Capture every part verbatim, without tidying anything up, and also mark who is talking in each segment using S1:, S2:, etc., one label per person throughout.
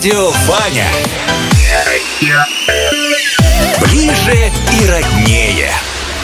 S1: Радио Ваня. Ближе и роднее.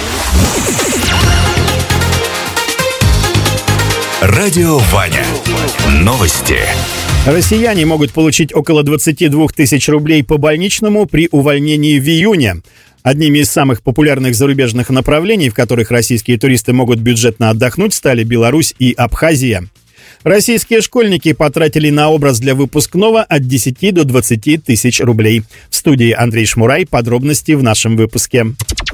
S1: Радио Ваня. Новости.
S2: Россияне могут получить около двадцать два тысяч рублей по больничному при увольнении в июне. Одними из самых популярных зарубежных направлений, в которых российские туристы могут бюджетно отдохнуть, стали Беларусь и Абхазия. Российские школьники потратили на образ для выпускного от десяти до двадцати тысяч рублей. В студии Андрей Шмурай. Подробности в нашем выпуске.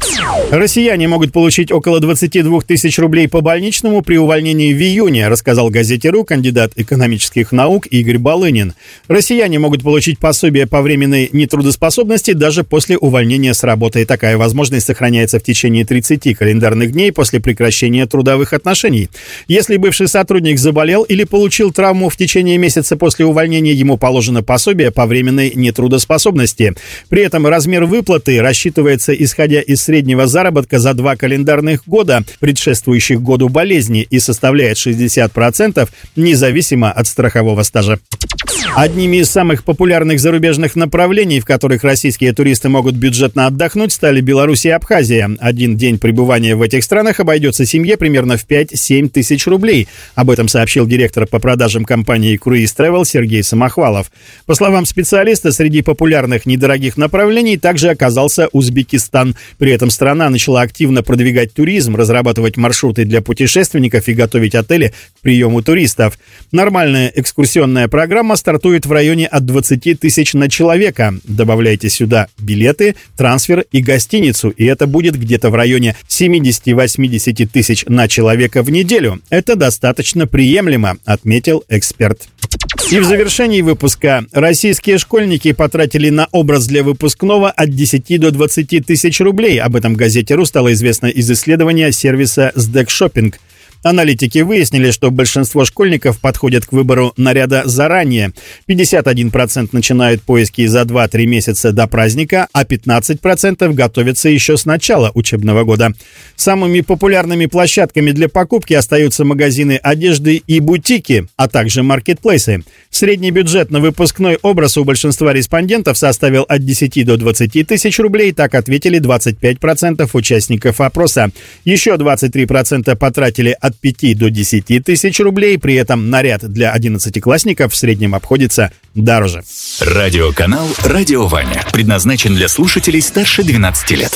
S2: Россияне могут получить около двадцати двух тысяч рублей по больничному при увольнении в июне, рассказал газете РУ кандидат экономических наук Игорь Балынин. Россияне могут получить пособие по временной нетрудоспособности даже после увольнения с работы. Такая возможность сохраняется в течение тридцати календарных дней после прекращения трудовых отношений. Если бывший сотрудник заболел или получил травму в течение месяца после увольнения, ему положено пособие по временной нетрудоспособности. При этом размер выплаты рассчитывается исходя из среднего заработка за два календарных года, предшествующих году болезни, и составляет шестьдесят процентов независимо от страхового стажа. Одними из самых популярных зарубежных направлений, в которых российские туристы могут бюджетно отдохнуть, стали Беларусь и Абхазия. Один день пребывания в этих странах обойдется семье примерно в пять-семь тысяч рублей. Об этом сообщил директор по продажам компании Cruise Travel Сергей Самохвалов. По словам специалиста, среди популярных недорогих направлений также оказался Узбекистан. При этом страна начала активно продвигать туризм, разрабатывать маршруты для путешественников и готовить отели к приему туристов. Нормальная экскурсионная программа стартует в районе от двадцати тысяч на человека. Добавляйте сюда билеты, трансфер и гостиницу, и это будет где-то в районе семидесяти-восьмидесяти тысяч на человека в неделю. Это достаточно приемлемо, отметил эксперт. И в завершении выпуска. Российские школьники потратили на образ для выпускного от десяти до двадцати тысяч рублей. Об этом газете РУ стало известно из исследования сервиса SDEC-Shopping. Аналитики выяснили, что большинство школьников подходят к выбору наряда заранее. пятьдесят один процент начинают поиски за два-три месяца до праздника, а пятнадцать процентов готовятся еще с начала учебного года. Самыми популярными площадками для покупки остаются магазины одежды и бутики, а также маркетплейсы. Средний бюджет на выпускной образ у большинства респондентов составил от десяти до двадцати тысяч рублей, так ответили двадцать пять процентов участников опроса. Еще двадцать три процента потратили от пяти до десяти тысяч рублей, при этом наряд для одиннадцатиклассников в среднем обходится дороже.
S1: Радиоканал «Радио Ваня» предназначен для слушателей старше двенадцати лет.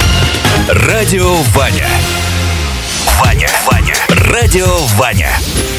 S1: Радио Ваня. Ваня, Ваня. Радио Ваня.